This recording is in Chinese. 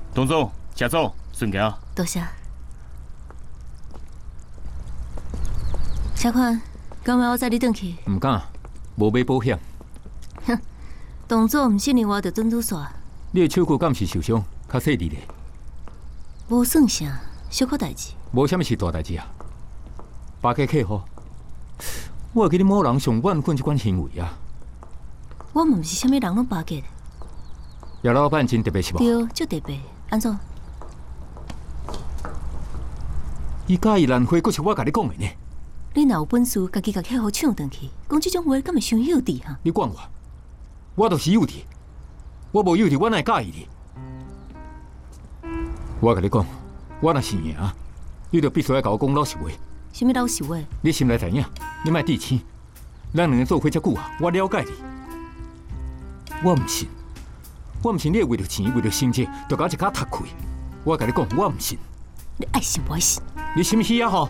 董总、谢总，顺行。 多谢。小款，敢要我载你转去？ 唔敢，无买保险。 哼，董总唔信任我，就准拄煞。 你的手骨敢是受伤，较细致咧？ 无算啥，小可代志。 无啥物是大代志啊。巴结客户，我会记你某人上万棍这款行为啊。 我嘛唔是啥物人拢巴结的。 叶老板真特别是无？ 对，就特别。安怎？ 伊介意兰花，阁是我甲你讲的呢。 你若有本事，家己甲客户抢转去，讲这种话，敢会伤幼稚哈？ 你管我就是幼稚，我无幼稚，我哪会介意你？我甲你讲，我若是赢，你就必须要甲我讲老实话。 啥物老实话？ 你心内知影，你莫置气。咱两个做伙遮久啊，我了解你。我唔信，你会为着钱，为着成绩，就甲我一家踢开。我甲你讲，我唔信。 你爱信不爱信？ 你信唔信啊？吼！